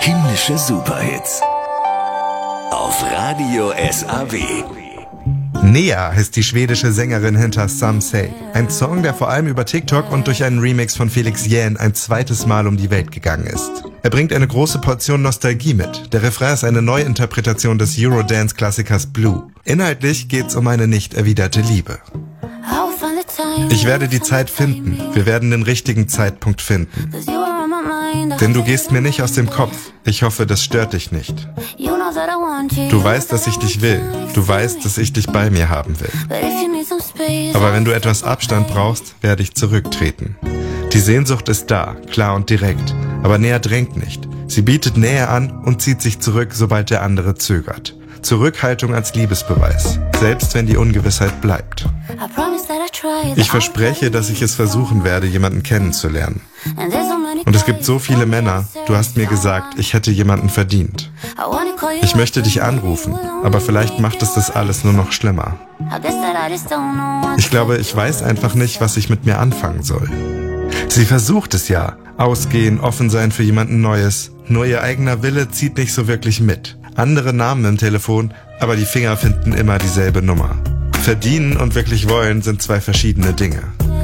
Himmlische Superhits auf Radio SAW. Nea heißt die schwedische Sängerin hinter Some Say. Ein Song, der vor allem über TikTok und durch einen Remix von Felix Jähn ein zweites Mal um die Welt gegangen ist. Er bringt eine große Portion Nostalgie mit. Der Refrain ist eine Neuinterpretation des Eurodance-Klassikers Blue. Inhaltlich geht's um eine nicht erwiderte Liebe. Ich werde die Zeit finden. Wir werden den richtigen Zeitpunkt finden. Denn du gehst mir nicht aus dem Kopf. Ich hoffe, das stört dich nicht. Du weißt, dass ich dich will. Du weißt, dass ich dich bei mir haben will. Aber wenn du etwas Abstand brauchst, werde ich zurücktreten. Die Sehnsucht ist da, klar und direkt. Aber Nea drängt nicht. Sie bietet Nähe an und zieht sich zurück, sobald der andere zögert. Zurückhaltung als Liebesbeweis, selbst wenn die Ungewissheit bleibt. Ich verspreche, dass ich es versuchen werde, jemanden kennenzulernen. Und es gibt so viele Männer, du hast mir gesagt, ich hätte jemanden verdient. Ich möchte dich anrufen, aber vielleicht macht es das alles nur noch schlimmer. Ich glaube, ich weiß einfach nicht, was ich mit mir anfangen soll. Sie versucht es ja. Ausgehen, offen sein für jemanden Neues. Nur ihr eigener Wille zieht nicht so wirklich mit. Andere Namen im Telefon, aber die Finger finden immer dieselbe Nummer. Verdienen und wirklich wollen sind zwei verschiedene Dinge.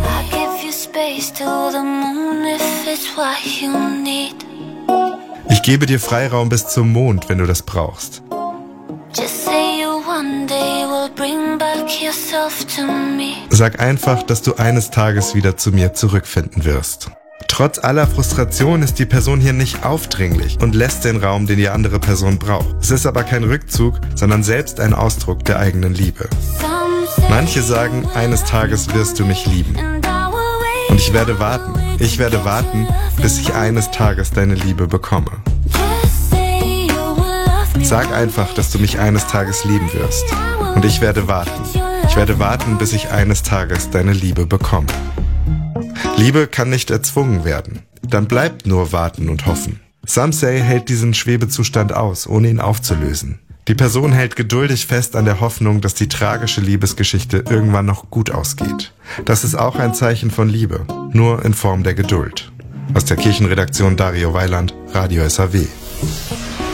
Ich gebe dir Freiraum bis zum Mond, wenn du das brauchst. Sag einfach, dass du eines Tages wieder zu mir zurückfinden wirst. Trotz aller Frustration ist die Person hier nicht aufdringlich und lässt den Raum, den die andere Person braucht. Es ist aber kein Rückzug, sondern selbst ein Ausdruck der eigenen Liebe. Manche sagen, eines Tages wirst du mich lieben. Und ich werde warten. Ich werde warten, bis ich eines Tages deine Liebe bekomme. Sag einfach, dass du mich eines Tages lieben wirst. Und ich werde warten. Ich werde warten, bis ich eines Tages deine Liebe bekomme. Liebe kann nicht erzwungen werden. Dann bleibt nur warten und hoffen. Some Say hält diesen Schwebezustand aus, ohne ihn aufzulösen. Die Person hält geduldig fest an der Hoffnung, dass die tragische Liebesgeschichte irgendwann noch gut ausgeht. Das ist auch ein Zeichen von Liebe, nur in Form der Geduld. Aus der Kirchenredaktion Dario Weiland, Radio SAW.